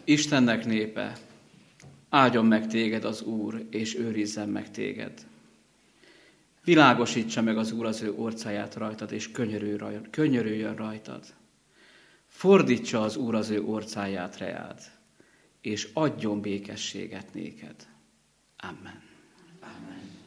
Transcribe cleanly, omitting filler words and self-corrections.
Istennek népe, áldjon meg téged az Úr, és őrizzen meg téged. Világosítsa meg az Úr az ő orcáját rajtad, és könyörüljön rajtad. Fordítsa az Úr az ő orcáját reád, és adjon békességet néked. Amen. Amen.